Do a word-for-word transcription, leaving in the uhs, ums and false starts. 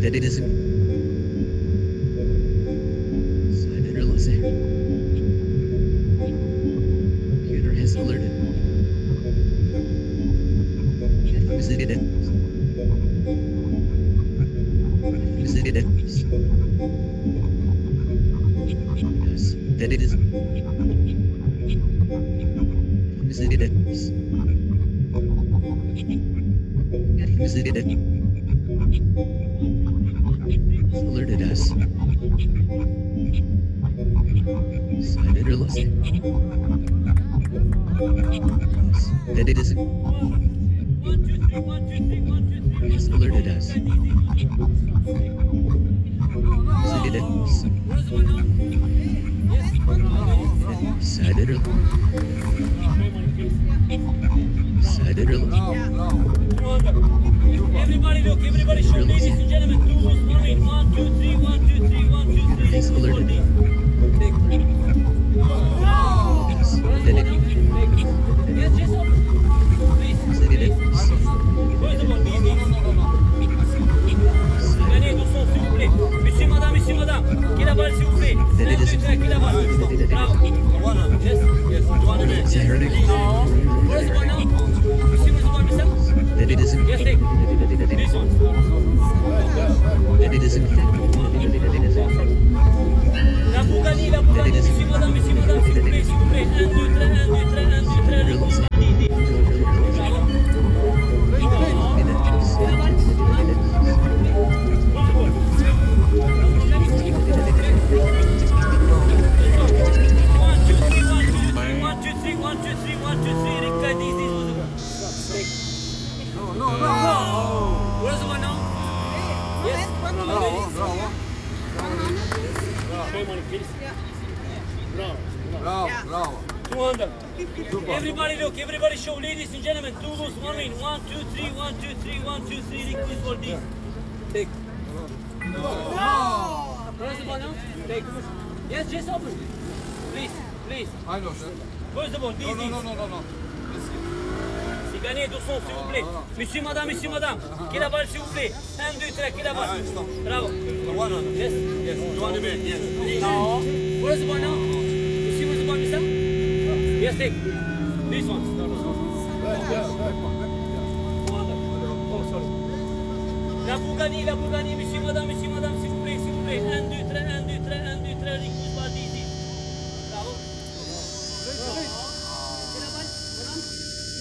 that it isn't. So I didn't realize it. Computer has alerted. Visited it. Visited it. Yes, that it isn't. Visited it. Visited it. Alerted us. So I didn't realize it. Yes, that it isn't. It's alerted us. Visited it. So I didn't realize. So I didn't realize. Everybody look, everybody show, ladies and gentlemen, two was moving, one, two, three, one, two, three, one, two, three. It's alerted. Yes, that it is. Yes, yes, up. Please, Visited it. where's the ball, easy. Gagnez doucement, s'il vous plaît. Monsieur, madame, monsieur, madame, qui la balle, s'il vous plaît. un, deux, trois, qui la balle. Bravo. Yes, yes, one minute. Is that hurting? Where's the ball now? Monsieur, where's the ball, mister? That it isn't. Yes, take. This one. That it isn't. La Bougani, la Bougani, monsieur, madame, monsieur, madame, s'il vous plaît, s'il vous plaît. un, deux, trois, un, deux, trois, un, deux, trois, un, deux, trois. One, two, three, one, two, three, one, two, three, Ricca, this, this was the one. No, no, no. Where's the one now? Yes. Bravo, bravo. Show money, please. Bravo. Bravo, bravo. two hundred. Everybody look, everybody show, ladies and gentlemen, two goals, one win. One, two, three, one, two, three, one, two, three, Rick, this for this. Take. No. Where's the ball now? Take. Yes, just open. Please, please. I know, sir. Where's the ball? This, No, no, this. no, no, no, no. C'est gagné, doucement, s'il vous plaît. Monsieur, madame, monsieur, madame. Qui la balle, s'il vous plaît. un, deux, trois, qui la balle. Bravo. Yes, yes. You want to be? Yes. No. Where's the ball now? Monsieur, where's the ball, mister? Yes, take. This one. Oh, sorry. La Bougani, la Bougani, monsieur, madame, monsieur.